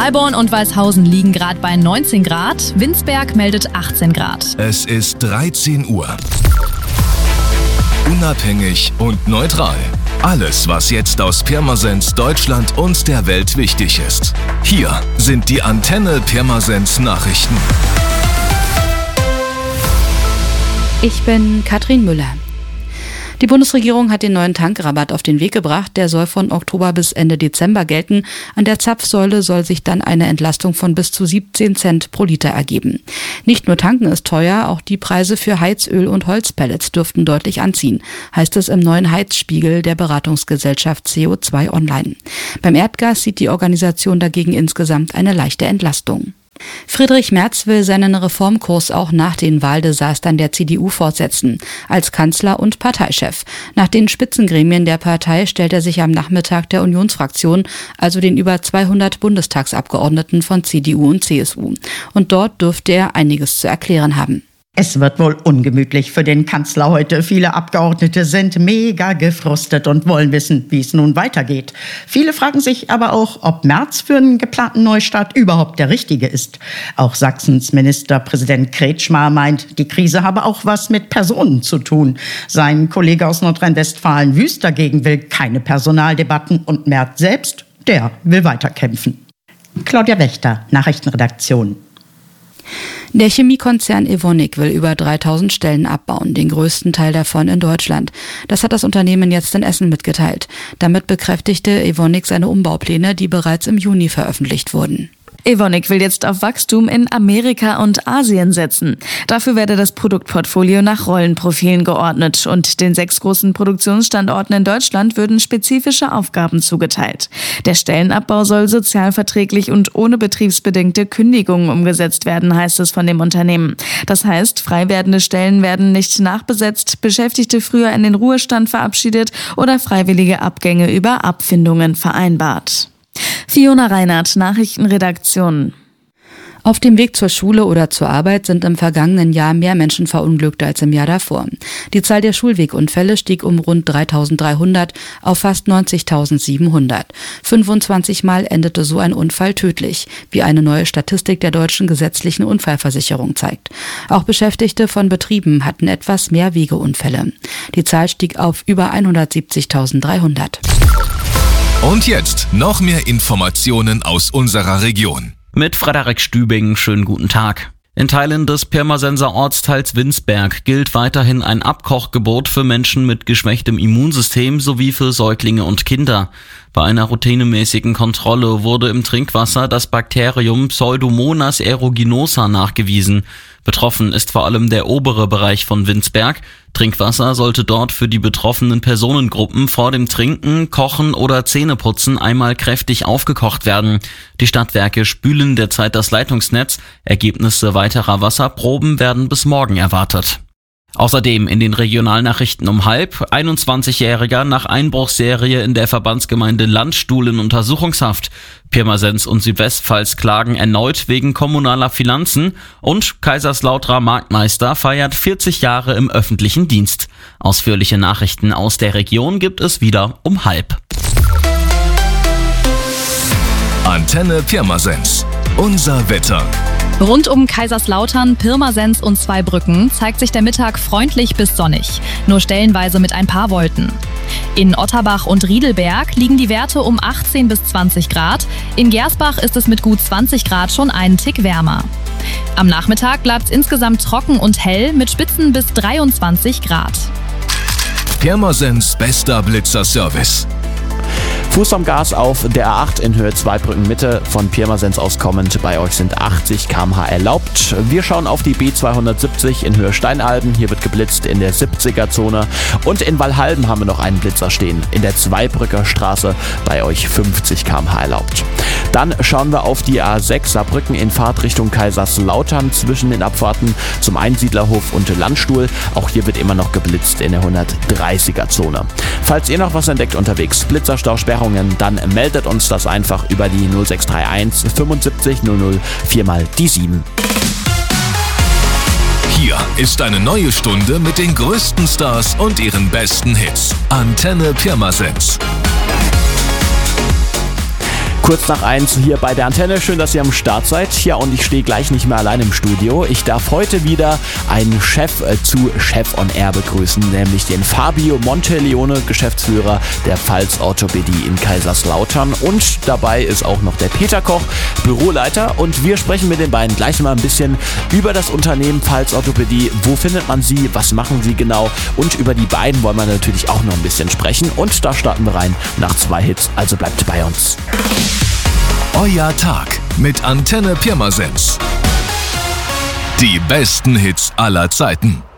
Alborn und Weißhausen liegen gerade bei 19 Grad. Winsberg meldet 18 Grad. Es ist 13 Uhr. Unabhängig und neutral. Alles, was jetzt aus Pirmasens, Deutschland und der Welt wichtig ist. Hier sind die Antenne Pirmasens Nachrichten. Ich bin Katrin Müller. Die Bundesregierung hat den neuen Tankrabatt auf den Weg gebracht. Der soll von Oktober bis Ende Dezember gelten. An der Zapfsäule soll sich dann eine Entlastung von bis zu 17 Cent pro Liter ergeben. Nicht nur tanken ist teuer, auch die Preise für Heizöl und Holzpellets dürften deutlich anziehen, heißt es im neuen Heizspiegel der Beratungsgesellschaft CO2 Online. Beim Erdgas sieht die Organisation dagegen insgesamt eine leichte Entlastung. Friedrich Merz will seinen Reformkurs auch nach den Wahldesastern der CDU fortsetzen, als Kanzler und Parteichef. Nach den Spitzengremien der Partei stellt er sich am Nachmittag der Unionsfraktion, also den über 200 Bundestagsabgeordneten von CDU und CSU. Und dort dürfte er einiges zu erklären haben. Es wird wohl ungemütlich für den Kanzler heute. Viele Abgeordnete sind mega gefrustet und wollen wissen, wie es nun weitergeht. Viele fragen sich aber auch, ob Merz für einen geplanten Neustart überhaupt der Richtige ist. Auch Sachsens Ministerpräsident Kretschmer meint, die Krise habe auch was mit Personen zu tun. Sein Kollege aus Nordrhein-Westfalen Wüst dagegen will keine Personaldebatten und Merz selbst, der will weiterkämpfen. Claudia Wächter, Nachrichtenredaktion. Der Chemiekonzern Evonik will über 3000 Stellen abbauen, den größten Teil davon in Deutschland. Das hat das Unternehmen jetzt in Essen mitgeteilt. Damit bekräftigte Evonik seine Umbaupläne, die bereits im Juni veröffentlicht wurden. Evonik will jetzt auf Wachstum in Amerika und Asien setzen. Dafür werde das Produktportfolio nach Rollenprofilen geordnet und den 6 großen Produktionsstandorten in Deutschland würden spezifische Aufgaben zugeteilt. Der Stellenabbau soll sozialverträglich und ohne betriebsbedingte Kündigungen umgesetzt werden, heißt es von dem Unternehmen. Das heißt, frei werdende Stellen werden nicht nachbesetzt, Beschäftigte früher in den Ruhestand verabschiedet oder freiwillige Abgänge über Abfindungen vereinbart. Fiona Reinhardt, Nachrichtenredaktion. Auf dem Weg zur Schule oder zur Arbeit sind im vergangenen Jahr mehr Menschen verunglückt als im Jahr davor. Die Zahl der Schulwegunfälle stieg um rund 3.300 auf fast 90.700. 25 Mal endete so ein Unfall tödlich, wie eine neue Statistik der deutschen gesetzlichen Unfallversicherung zeigt. Auch Beschäftigte von Betrieben hatten etwas mehr Wegeunfälle. Die Zahl stieg auf über 170.300. Und jetzt noch mehr Informationen aus unserer Region. Mit Frederik Stübing, schönen guten Tag. In Teilen des Pirmasenser Ortsteils Winsberg gilt weiterhin ein Abkochgebot für Menschen mit geschwächtem Immunsystem sowie für Säuglinge und Kinder. Bei einer routinemäßigen Kontrolle wurde im Trinkwasser das Bakterium Pseudomonas aeruginosa nachgewiesen. Betroffen ist vor allem der obere Bereich von Winsberg. Trinkwasser sollte dort für die betroffenen Personengruppen vor dem Trinken, Kochen oder Zähneputzen einmal kräftig aufgekocht werden. Die Stadtwerke spülen derzeit das Leitungsnetz. Ergebnisse weiterer Wasserproben werden bis morgen erwartet. Außerdem in den Regionalnachrichten um 12:30, 21-Jähriger nach Einbruchsserie in der Verbandsgemeinde Landstuhl in Untersuchungshaft. Pirmasens und Südwestpfalz klagen erneut wegen kommunaler Finanzen und Kaiserslauterer Marktmeister feiert 40 Jahre im öffentlichen Dienst. Ausführliche Nachrichten aus der Region gibt es wieder um 12:30. Antenne Pirmasens. Unser Wetter. Rund um Kaiserslautern, Pirmasens und Zweibrücken zeigt sich der Mittag freundlich bis sonnig, nur stellenweise mit ein paar Wolken. In Otterbach und Riedelberg liegen die Werte um 18 bis 20 Grad. In Gersbach ist es mit gut 20 Grad schon einen Tick wärmer. Am Nachmittag bleibt es insgesamt trocken und hell mit Spitzen bis 23 Grad. Pirmasens bester Blitzerservice. Fuß vom Gas auf der A8 in Höhe Zweibrücken Mitte, von Pirmasens aus kommend. Bei euch sind 80 km/h erlaubt. Wir schauen auf die B270 in Höhe Steinalben. Hier wird geblitzt in der 70er-Zone. Und in Wallhalben haben wir noch einen Blitzer stehen. In der Zweibrücker Straße, bei euch 50 km/h erlaubt. Dann schauen wir auf die A6 Saarbrücken in Fahrtrichtung Kaiserslautern zwischen den Abfahrten zum Einsiedlerhof und Landstuhl. Auch hier wird immer noch geblitzt in der 130er-Zone. Falls ihr noch was entdeckt unterwegs, Blitzerstausperrungen, dann meldet uns das einfach über die 0631 75 00 4 die 7. Hier ist eine neue Stunde mit den größten Stars und ihren besten Hits. Antenne Pirmasens. Kurz nach 1 hier bei der Antenne. Schön, dass ihr am Start seid. Ja, und ich stehe gleich nicht mehr allein im Studio. Ich darf heute wieder einen Chef zu Chef on Air begrüßen, nämlich den Fabio Monteleone, Geschäftsführer der Pfalz Orthopädie in Kaiserslautern. Und dabei ist auch noch der Peter Koch, Büroleiter. Und wir sprechen mit den beiden gleich mal ein bisschen über das Unternehmen Pfalz Orthopädie. Wo findet man sie? Was machen sie genau? Und über die beiden wollen wir natürlich auch noch ein bisschen sprechen. Und da starten wir rein nach 2 Hits. Also bleibt bei uns. Euer Tag mit Antenne Pirmasens. Die besten Hits aller Zeiten.